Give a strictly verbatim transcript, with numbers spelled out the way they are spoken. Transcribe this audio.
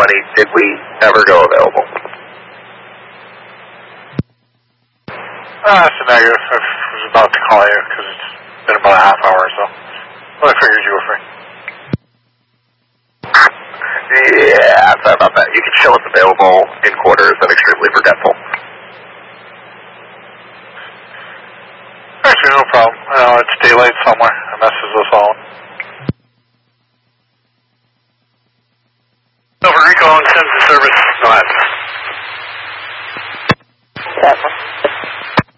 twenty, did we ever go available? Uh, it's a negative. I was about to call you because it's been about a half hour or so. But I figured you were free. Yeah, sorry about that. You can show us available in quarters. I'm extremely forgetful. Actually, no problem. I know it's daylight somewhere. It messes us all.